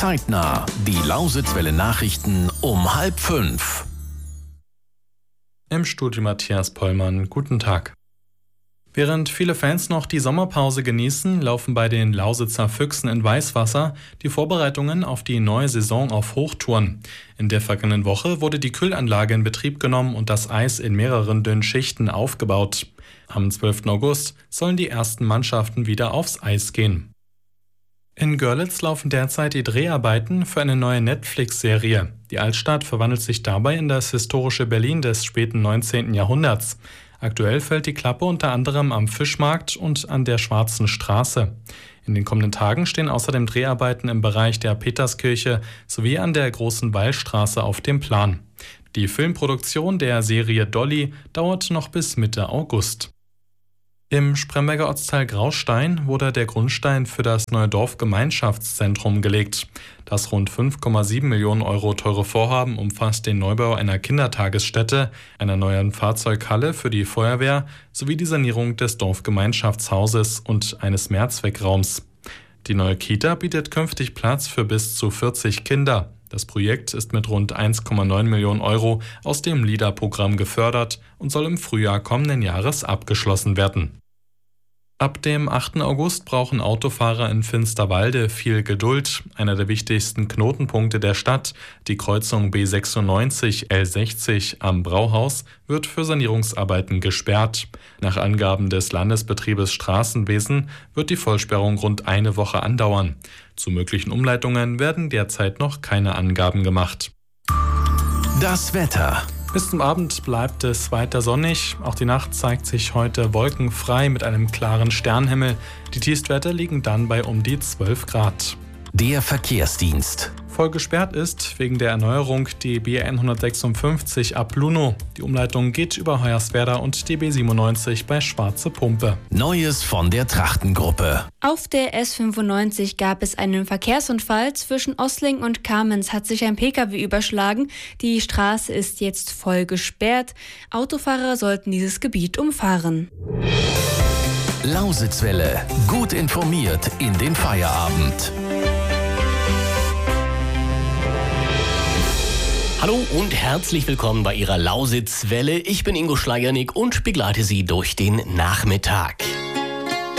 Zeitnah. Die Lausitzwelle Nachrichten um 4:30. Im Studio Matthias Pollmann. Guten Tag. Während viele Fans noch die Sommerpause genießen, laufen bei den Lausitzer Füchsen in Weißwasser die Vorbereitungen auf die neue Saison auf Hochtouren. In der vergangenen Woche wurde die Kühlanlage in Betrieb genommen und das Eis in mehreren dünnen Schichten aufgebaut. Am 12. August sollen die ersten Mannschaften wieder aufs Eis gehen. In Görlitz laufen derzeit die Dreharbeiten für eine neue Netflix-Serie. Die Altstadt verwandelt sich dabei in das historische Berlin des späten 19. Jahrhunderts. Aktuell fällt die Klappe unter anderem am Fischmarkt und an der Schwarzen Straße. In den kommenden Tagen stehen außerdem Dreharbeiten im Bereich der Peterskirche sowie an der Großen Wallstraße auf dem Plan. Die Filmproduktion der Serie Dolly dauert noch bis Mitte August. Im Spremberger Ortsteil Graustein wurde der Grundstein für das neue Dorfgemeinschaftszentrum gelegt. Das rund 5,7 Millionen Euro teure Vorhaben umfasst den Neubau einer Kindertagesstätte, einer neuen Fahrzeughalle für die Feuerwehr sowie die Sanierung des Dorfgemeinschaftshauses und eines Mehrzweckraums. Die neue Kita bietet künftig Platz für bis zu 40 Kinder. Das Projekt ist mit rund 1,9 Millionen Euro aus dem LIDA-Programm gefördert und soll im Frühjahr kommenden Jahres abgeschlossen werden. Ab dem 8. August brauchen Autofahrer in Finsterwalde viel Geduld. Einer der wichtigsten Knotenpunkte der Stadt, die Kreuzung B96 L60 am Brauhaus, wird für Sanierungsarbeiten gesperrt. Nach Angaben des Landesbetriebes Straßenwesen wird die Vollsperrung rund eine Woche andauern. Zu möglichen Umleitungen werden derzeit noch keine Angaben gemacht. Das Wetter. Bis zum Abend bleibt es weiter sonnig. Auch die Nacht zeigt sich heute wolkenfrei mit einem klaren Sternenhimmel. Die Tiefstwerte liegen dann bei um die 12 Grad. Der Verkehrsdienst. Voll gesperrt ist wegen der Erneuerung die BN 156 ab Lunow. Die Umleitung geht über Hoyerswerda und die B97 bei Schwarze Pumpe. Neues von der Trachtengruppe. Auf der S95 gab es einen Verkehrsunfall. Zwischen Ossling und Kamenz hat sich ein Pkw überschlagen. Die Straße ist jetzt voll gesperrt. Autofahrer sollten dieses Gebiet umfahren. Lausitzwelle. Gut informiert in den Feierabend. Hallo und herzlich willkommen bei Ihrer Lausitzwelle. Ich bin Ingo Schleiernick und begleite Sie durch den Nachmittag.